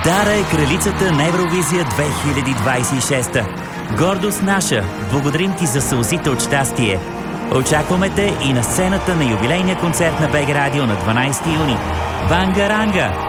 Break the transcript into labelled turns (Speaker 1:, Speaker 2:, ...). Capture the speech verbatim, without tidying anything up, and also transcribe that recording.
Speaker 1: Дара е кралицата на Евровизия две хиляди двадесет и шеста. Гордост наша! Благодарим ти за сълзите от щастие. Очакваме те и на сцената на юбилейния концерт на БГ Радио на дванадесети юни. Банга Ранга!